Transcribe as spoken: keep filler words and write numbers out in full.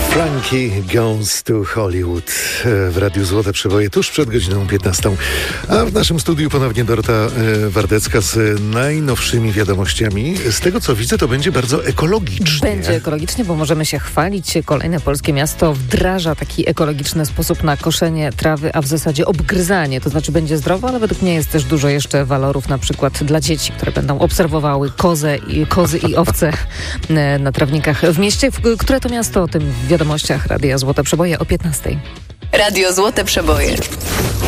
Frankie Goes to Hollywood w Radiu Złote Przeboje tuż przed godziną piętnastą. A w naszym studiu ponownie Dorota Wardecka z najnowszymi wiadomościami. Z tego co widzę, to będzie bardzo ekologicznie. Będzie ekologicznie, bo możemy się chwalić. Kolejne polskie miasto wdraża taki ekologiczny sposób na koszenie trawy, a w zasadzie obgryzanie. To znaczy będzie zdrowo, ale według mnie jest też dużo jeszcze walorów, na przykład dla dzieci, które będą obserwowały kozę i, kozy i owce na trawnikach w mieście. Które to miasto? O tym w wiadomościach Radia Złote Przeboje o piętnastej. Radio Złote Przeboje.